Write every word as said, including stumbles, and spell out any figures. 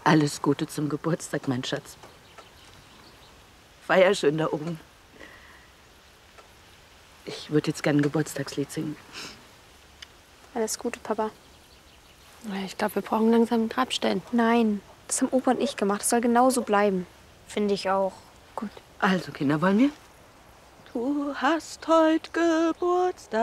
Alles Gute zum Geburtstag, mein Schatz. Feier schön da oben. Ich würde jetzt gerne ein Geburtstagslied singen. Alles Gute, Papa. Ich glaube, wir brauchen langsam einen Grabstein. Nein, das haben Opa und ich gemacht. Das soll genauso bleiben. Finde ich auch. Gut. Also, Kinder, wollen wir? Du hast heute Geburtstag.